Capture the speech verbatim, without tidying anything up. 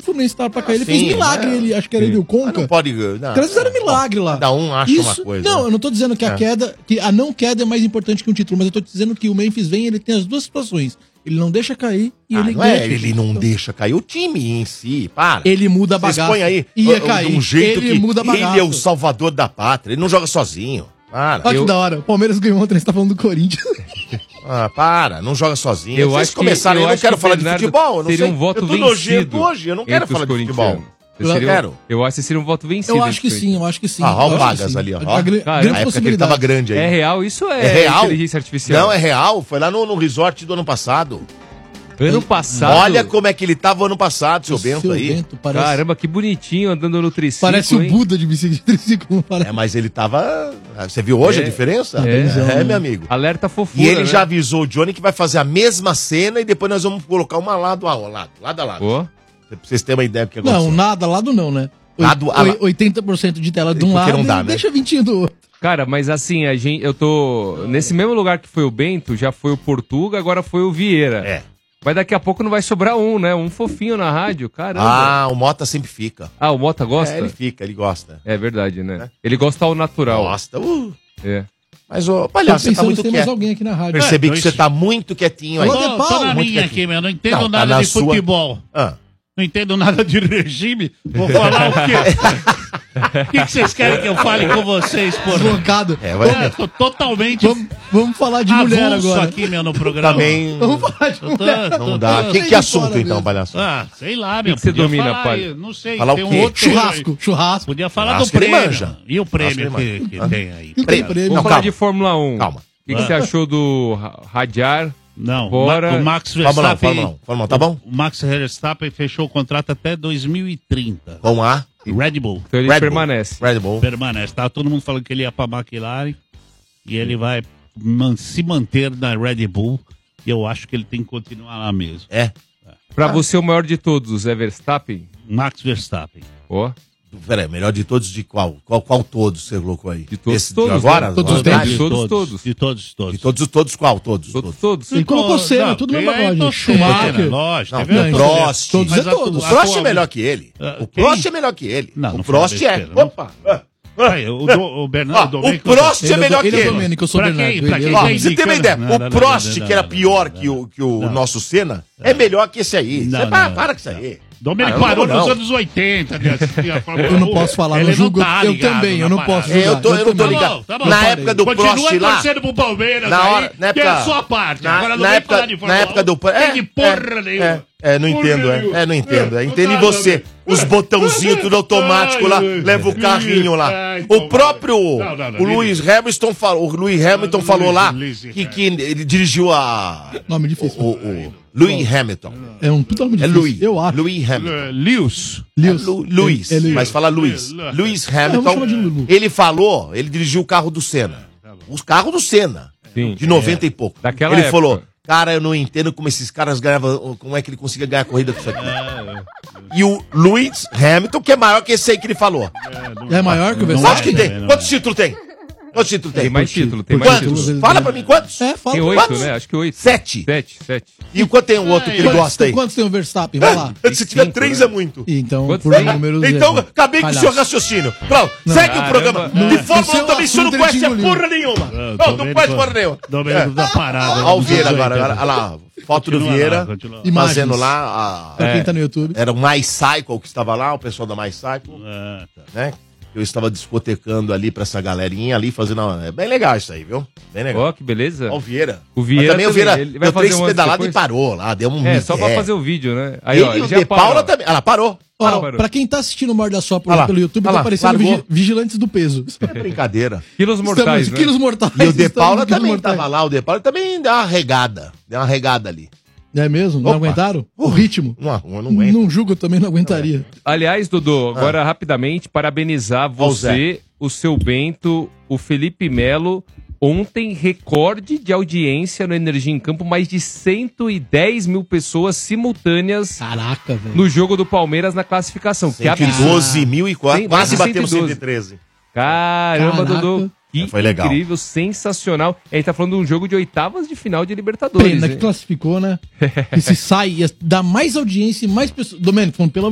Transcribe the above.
o Fluminense tava pra cair, ele Sim, fez milagre, né? ele, acho que era ele e o Conca. Não pode... Não, Os caras fizeram milagre lá. Cada um acha Isso, uma coisa. Não, né? eu não tô dizendo que a É. queda, que a não queda é mais importante que um título, mas eu tô dizendo que o Memphis vem, ele tem as duas situações. Ele não deixa cair e Ah, ele não ganha é, título. ele não Então, deixa cair o time em si, para. Ele muda a Vocês bagaça. põem aí Ia uh, cair. de um jeito Ele que muda a bagaça. ele é o salvador da pátria, ele não joga sozinho. Para. Olha Eu- que da hora. O Palmeiras ganhou ontem, você tá falando do Corinthians. Ah, para, não joga sozinho. Eu Vocês acho que- começaram, eu eu não acho quero que falar o de Bernardo futebol, eu não seria sei. um voto eu tô nojento vencido hoje, eu não quero entre os falar de futebol. corintianos. Eu Seria- quero. Eu acho que seria um voto vencido. Eu acho que entre os sim, eu acho que sim. Ah, ó o Eu acho que Vargas sim. ali, ó. A, gra- Cara, grande Na época que ele possibilidade. tava grande aí. É real, isso é, É real? inteligência artificial. Não, é real. Foi lá no, no resort do ano passado. Ano passado. Olha como é que ele tava ano passado, seu O Bento seu aí. Bento parece, Caramba, que bonitinho andando no triciclo, parece o hein? Buda de triciclo. Parece. É, mas ele tava... Você viu hoje É. a diferença? É. É, meu amigo. Alerta fofura, E ele né? já avisou o Johnny que vai fazer a mesma cena e depois nós vamos colocar uma lado a lado, lado a lado. Pô. Pra vocês terem uma ideia do que aconteceu. Não, nada, lado não, né? Oi- Lado a oi- la- oitenta por cento de tela de um Porque lado não dá, e né? deixa vinte do outro. Cara, mas assim, a gente, eu tô... Nesse mesmo lugar que foi o Bento, já foi o Portuga, agora foi o Vieira. É. Mas daqui a pouco não vai sobrar um, né? Um fofinho na rádio, caramba. Ah, o Mota sempre fica. Ah, o Mota gosta? É, ele fica, ele gosta. É verdade, né? Ele gosta ao natural. Gosta. Uh. É. Mas, ô, Tô palhaço, você tá pensando muito se tem mais quieto. alguém aqui na rádio. Percebi É, que dois- você tá muito quietinho aí. Alô, Tô, De tô Paulo, na muito minha quietinho. aqui, meu. Não entendo Não, tá nada na de sua- futebol. Ah. Não entendo nada de regime. Vou falar o quê? O que, que vocês querem que eu fale com vocês, porra? Deslocado. É, vai... Eu tô totalmente Vamos, vamos falar de mulher avulso agora. aqui, meu, no programa. Também Vamos falar de Eu tô- mulher. tô- não dá. tô- Que, tô que de assunto fora então, mesmo. palhaço? Ah, sei lá, meu. que você podia domina, falar pai? aí, Não sei. Falar o tem um quê? outro tema Churrasco, aí. churrasco. Podia falar Churrasco do ele prêmio. manja. E o prêmio Churrasco ele que, que manja. tem aí? E o Prêmio. prêmio? Vamos Não, falar calma. de Fórmula um. Calma. O que, que você achou do Ra- Radiar? Não, Bora. Ma- o Max Fórmula um, Verstappen... Fórmula um, Fórmula um, tá bom? O Max Verstappen fechou o contrato até dois mil e trinta. Com a Red Bull Então ele Red Bull. permanece. Red Bull. permanece. Tá todo mundo falando que ele ia pra McLaren e ele vai man- se manter na Red Bull. E eu acho que ele tem que continuar lá mesmo. É. Pra você, o maior de todos é Verstappen? Max Verstappen. Ó. Peraí, melhor de todos de qual? Qual, qual todos você colocou aí? De todos, Esse todos, de agora? né? Todos os Agora? dez. De todos, todos. De todos, todos. De todos, todos qual? Todos. Todos, todos. Ele colocou Senna, Não, tudo no tem mesmo aí pacote. tô Schumacher. Senna, Lógico. Não, teve o outro- Prost. Todos Mas é a- todos. O a Prost é tua- melhor que ele. Ah, O quem? Prost é melhor que ele. Não, o não fala Prost é... besteira, não. Opa! Aí, o, do, o Bernardo Ó, o Domênico- Prost Ele é é melhor do- que ele é o ele. Domênico, eu sou o Pra Bernardo. quem- pra ele quem é- Ó, tá pra você ter uma ideia, Não, não, o não, Prost, não, que era não, pior não, que o, que o não. nosso Senna, é melhor que esse aí. Não, Você não, para, não. para com isso aí. Domênico Ah, eu parou não, nos não. anos oitenta. de assistir a Fórmula Eu não um. posso falar, Ele não julgo. tá eu ligado também, na eu não parada. posso É, julgar. eu tô- eu não tô Tá ligado. bom, tá bom. Na Parei. época do Continua Prost lá- torcendo pro Palmeiras Na aí, hora- na que é época- a sua parte. na- Agora não na vem época- falar de Fórmula na época um. do- Tem é, de porra é, nenhuma. É, não Porra entendo, é. nenhuma. É, não entendo. É, Não entendo em dá, você. não. Os botãozinhos tudo automático lá, Ai, ai, leva o ai. carrinho lá. Ai, então O próprio, vai. Não, não, não, o Lewis Hamilton falou, o Lewis Hamilton Não, falou Lewis- lá Lewis que, que ele dirigiu a... Nome difícil. O, o Lewis Hamilton. É um puta nome É difícil. Lewis. Eu acho. Lewis Hamilton. É, Lewis. Lewis. É Lu- Luiz, É- é Lewis. mas fala Luiz. Lu- Lewis vamos chamar de Hamilton, Lulu. ele falou, ele dirigiu o carro do Senna. Os carros do Senna. Sim. De noventa e pouco. Daquela ele época. falou, cara, eu não entendo como esses caras ganhavam, como é que ele conseguia ganhar a corrida com isso aqui. E o Lewis Hamilton, que é maior que esse aí que ele falou. É maior que o Não Quantos Verstappen? que é, tem? não Quantos títulos tem? Quantos títulos tem? Tem mais título, tem mais Quantos? título. títulos. Fala pra mim, quantos? É, fala. Tem oito, Quantos? né? Acho que oito. Sete. Sete, sete. E quanto tem o outro que ele Quantos, gosta aí? quantos tem o Verstappen? Vai lá. Se tiver Cinco, três né? é muito. Então, Quantos por tem? números... Então, é- acabei com o seu palhaço. raciocínio. Claro, segue o Caramba. programa. Não, De é. Fórmula Esse é um o também você não assunto, conhece ele porra nenhuma. Ah, Não, não Domênico- conhece porra nenhuma. Domênico da parada. Ó o dos Vieira anos agora, oitenta. olha lá. Foto do Continua lá, Vieira. continua lá. Imagens. Fazendo lá Pra a... quem tá no YouTube. Era o Mais Cycle que estava lá, o pessoal da Mais Cycle, Ah, tá. né? Eu estava discotecando ali pra essa galerinha ali, fazendo... uma- É bem legal isso aí, viu? Bem legal. Ó, que beleza. Ó o Vieira. O Vieira Mas também o também, Vieira ele vai deu fazer três um antes pedaladas e depois? parou lá, deu um... É, só pra migué. fazer o vídeo, né? Aí, Ele ó, e ele o já De Paula parou. também. Ela parou. Ó, Parou, parou. pra quem tá assistindo o Morde da Sopra Olha lá, pelo YouTube, olha tá lá, aparecendo largou. vigi- Vigilantes do Peso. É brincadeira. Quilos mortais, Estamos, né? quilos mortais. E o De estamos Paula em quilos também mortais. tava lá, o De Paula também deu uma regada. Deu uma regada ali. É mesmo? Não Opa. aguentaram? O Uh, ritmo. Não, eu não aguento. Não julgo, eu também não aguentaria. Aliás, Dodô, agora rapidamente, parabenizar Ó o Zé. você, o seu Bento, o Felipe Melo. Ontem, recorde de audiência no Energia em Campo, mais de cento e dez mil pessoas simultâneas Caraca, velho. no jogo do Palmeiras na classificação. Que cento e absurdo. doze mil e quatro. Tem Quase mais de batemos cento e cento doze. e treze. Caramba, Caraca. Dodô. Que É, foi legal. incrível, sensacional. A gente tá falando de um jogo de oitavas de final de Libertadores. Pena que hein? classificou, né? E se sai, ia dar mais audiência e mais pessoas. Domênico, falando pelo